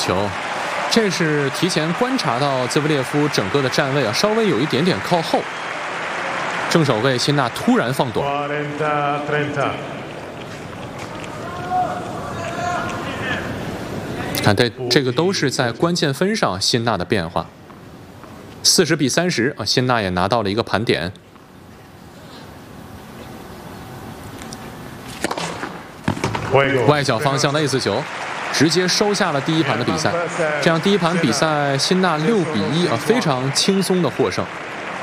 球，这是提前观察到兹维列夫整个的站位啊，稍微有一点点靠后。正手卫辛纳突然放短。看，这个都是在关键分上辛纳的变化。40-30啊，辛纳也拿到了一个盘点。外角方向的 A 4球，直接收下了第一盘的比赛。这样第一盘比赛，辛纳6-1啊，非常轻松的获胜。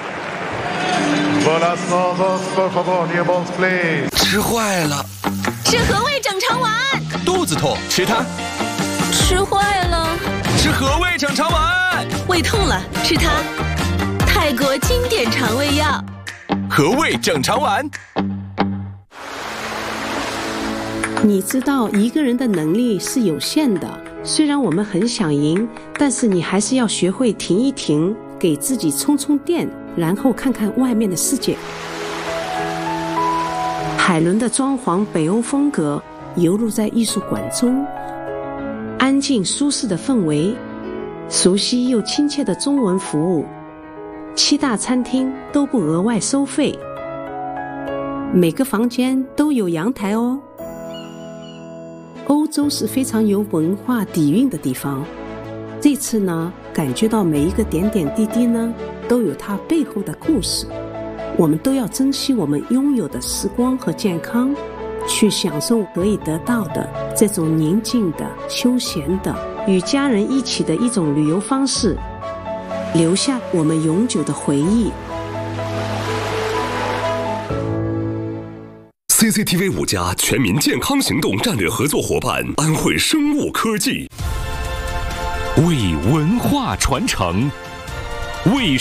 吃坏了， 吃和味整肠丸。 肚子痛，吃它。 吃坏了， 吃和味整肠丸。 胃痛了，吃它。泰国经典肠胃药， 和味整肠丸。 你知道一个人的能力是有限的，虽然我们很想赢，但是你还是要学会停一停，给自己充充电，然后看看外面的世界。海伦的装潢北欧风格犹如在艺术馆中，安静舒适的氛围，熟悉又亲切的中文服务，7大餐厅都不额外收费，每个房间都有阳台哦。欧洲是非常有文化底蕴的地方，这次呢，感觉到每一个点点滴滴呢，都有它背后的故事。我们都要珍惜我们拥有的时光和健康，去享受可以得到的这种宁静的、休闲的、与家人一起的一种旅游方式，留下我们永久的回忆。 CCTV 5家全民健康行动战略合作伙伴安慧生物科技， 为文化传承，为